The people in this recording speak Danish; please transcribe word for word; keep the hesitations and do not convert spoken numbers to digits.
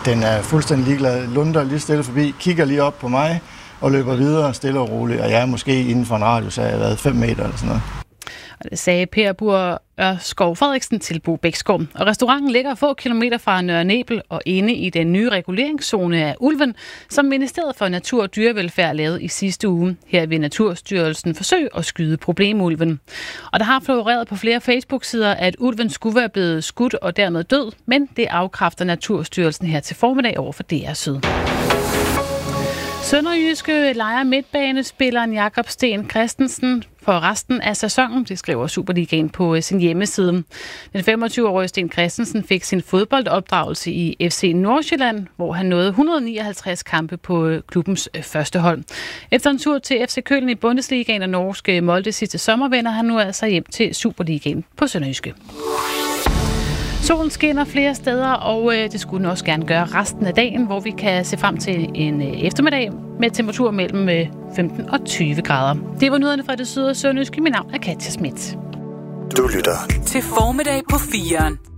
den er fuldstændig ligeglad, lunder lige stille forbi, kigger lige op på mig og løber videre stille og roligt, og jeg er måske inden for en radius af været fem meter eller sådan noget. Og det sagde Per Bur Ørskov Frederiksen til Bo Bæksgaard. Og restauranten ligger få kilometer fra Nørre Nebel og inde i den nye reguleringszone af ulven, som Ministeriet for Natur og Dyrevelfærd lavede i sidste uge. Her vil Naturstyrelsen forsøge at skyde problemulven. Og der har floreret på flere Facebook-sider, at ulven skulle være blevet skudt og dermed død, men det afkræfter Naturstyrelsen her til formiddag over for D R Syd. Sønderjyske lejer midtbanespilleren Jakob Sten Christensen for resten af sæsonen, det skriver Superligaen på sin hjemmeside. Den femogtyve-årige Sten Christensen fik sin fodboldopdragelse i F C Nordsjælland, hvor han nåede et hundrede og nioghalvtreds kampe på klubbens første hold. Efter en tur til F C Köln i Bundesligaen og norske Molde sidste sommer, vender han nu altså hjem til Superligaen på sønderjyske. Solen skinner flere steder, og øh, det skulle den også gerne gøre resten af dagen, hvor vi kan se frem til en øh, eftermiddag med temperatur mellem øh, femten og tyve grader. Det var nyhederne fra det syd- og sønderjyske. Mit navn er Katja Schmidt. Du lytter til Formiddag på firen.